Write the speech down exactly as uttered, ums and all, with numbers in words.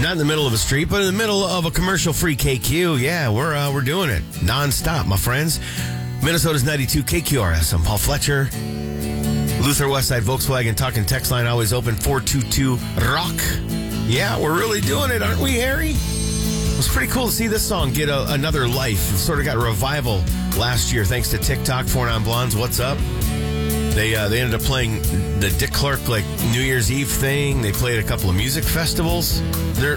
Not in the middle of a street, but in the middle of a commercial-free K Q. Yeah, we're uh, we're doing it non-stop, my friends. Minnesota's ninety-two K Q R S. I'm Paul Fletcher. Luther Westside Volkswagen talking text line always open four two two rock. Yeah, we're really doing it, aren't we, Harry? It was pretty cool to see this song get a, another life. It sort of got a revival last year thanks to TikTok. Four Non Blondes, what's up? They uh, they ended up playing the Dick Clark like New Year's Eve thing. They played a couple of music festivals. They're